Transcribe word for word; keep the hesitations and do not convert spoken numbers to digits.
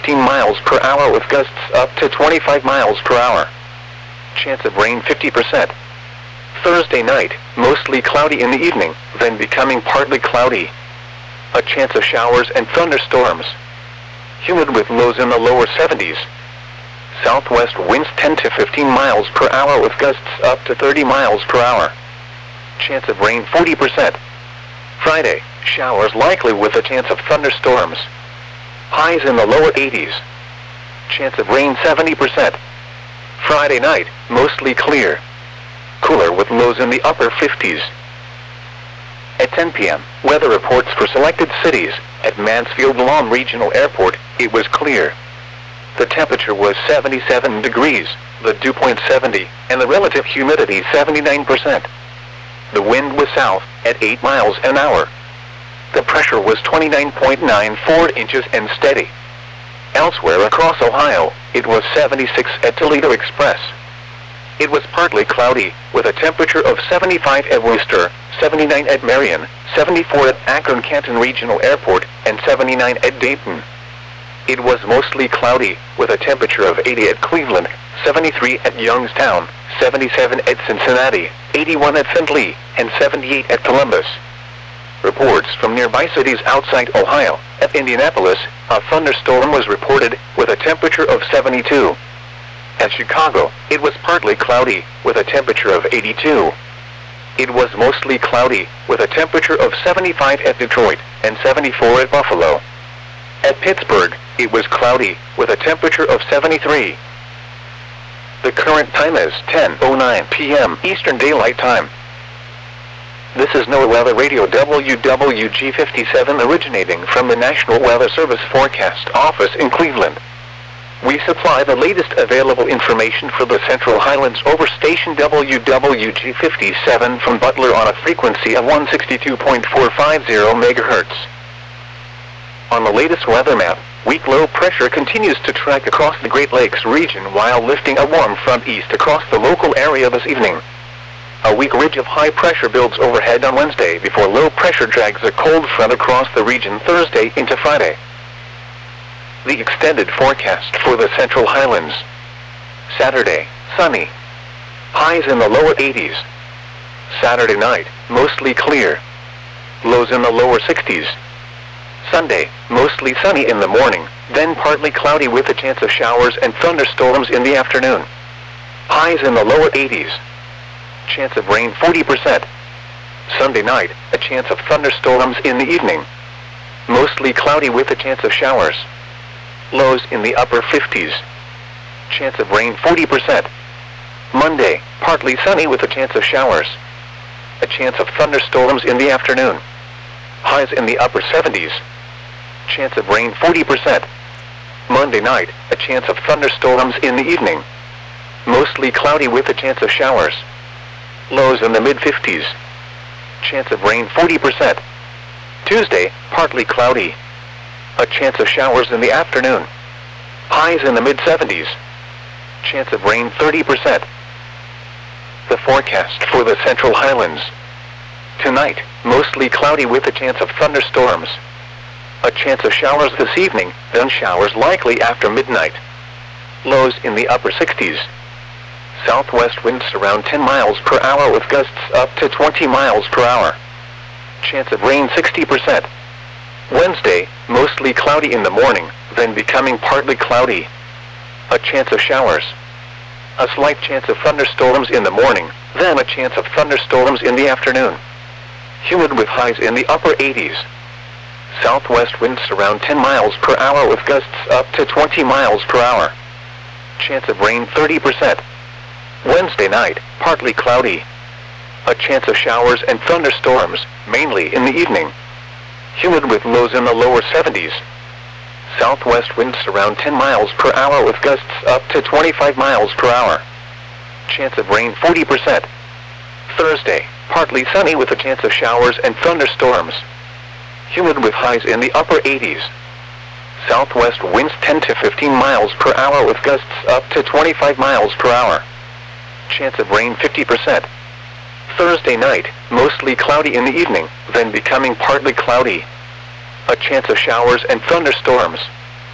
fifteen miles per hour with gusts up to twenty-five miles per hour. Chance of rain fifty percent. Thursday night, mostly cloudy in the evening, then becoming partly cloudy. A chance of showers and thunderstorms. Humid with lows in the lower seventies. Southwest winds ten to fifteen miles per hour with gusts up to thirty miles per hour. Chance of rain forty percent. Friday, showers likely with a chance of thunderstorms. Highs in the lower eighties. Chance of rain seventy percent. Friday night, mostly clear. Cooler with lows in the upper fifties. At ten p m, weather reports for selected cities. At Mansfield Lawn Regional Airport, it was clear. The temperature was seventy-seven degrees, the dew point seventy, and the relative humidity seventy-nine percent. The wind was south, at eight miles an hour. The pressure was twenty-nine point nine four inches and steady. Elsewhere across Ohio, it was seventy-six at Toledo Express. It was partly cloudy, with a temperature of seventy-five at Worcester, seventy-nine at Marion, seventy-four at Akron-Canton Regional Airport, and seventy-nine at Dayton. It was mostly cloudy, with a temperature of eighty at Cleveland, seventy-three at Youngstown, seventy-seven at Cincinnati, eighty-one at Saint Louis, and seventy-eight at Columbus. Reports from nearby cities outside Ohio. At Indianapolis, a thunderstorm was reported, with a temperature of seventy-two. At Chicago, it was partly cloudy, with a temperature of eighty-two. It was mostly cloudy, with a temperature of seventy-five at Detroit, and seventy-four at Buffalo. At Pittsburgh, it was cloudy, with a temperature of seventy-three. The current time is ten oh nine p m Eastern Daylight Time. This is NOAA Weather Radio W W G fifty-seven originating from the National Weather Service Forecast Office in Cleveland. We supply the latest available information for the Central Highlands over station W W G fifty-seven from Butler on a frequency of one sixty-two point four five zero megahertz. On the latest weather map, weak low pressure continues to track across the Great Lakes region while lifting a warm front east across the local area this evening. A weak ridge of high pressure builds overhead on Wednesday before low pressure drags a cold front across the region Thursday into Friday. The extended forecast for the Central Highlands. Saturday, sunny. Highs in the lower eighties. Saturday night, mostly clear. Lows in the lower sixties. Sunday, mostly sunny in the morning, then partly cloudy with a chance of showers and thunderstorms in the afternoon. Highs in the lower eighties. Chance of rain forty percent. Sunday night, a chance of thunderstorms in the evening. Mostly cloudy with a chance of showers. Lows in the upper fifties. Chance of rain forty percent. Monday, partly sunny with a chance of showers. A chance of thunderstorms in the afternoon. Highs in the upper seventies. Chance of rain forty percent. Monday night, a chance of thunderstorms in the evening. Mostly cloudy with a chance of showers. Lows in the mid fifties. Chance of rain forty percent. Tuesday, partly cloudy. A chance of showers in the afternoon. Highs in the mid seventies. Chance of rain thirty percent. The forecast for the Central Highlands. Tonight, mostly cloudy with a chance of thunderstorms. A chance of showers this evening, then showers likely after midnight. Lows in the upper sixties. Southwest winds around ten miles per hour with gusts up to twenty miles per hour. Chance of rain sixty percent. Wednesday, mostly cloudy in the morning, then becoming partly cloudy. A chance of showers. A slight chance of thunderstorms in the morning, then a chance of thunderstorms in the afternoon. Humid with highs in the upper eighties. Southwest winds around ten miles per hour with gusts up to twenty miles per hour. Chance of rain thirty percent. Wednesday night, partly cloudy. A chance of showers and thunderstorms, mainly in the evening. Humid with lows in the lower seventies. Southwest winds around ten miles per hour with gusts up to twenty-five miles per hour. Chance of rain forty percent. Thursday, partly sunny with a chance of showers and thunderstorms. Humid with highs in the upper eighties. Southwest winds ten to fifteen miles per hour with gusts up to twenty-five miles per hour. Chance of rain fifty percent. Thursday night, mostly cloudy in the evening, then becoming partly cloudy. A chance of showers and thunderstorms.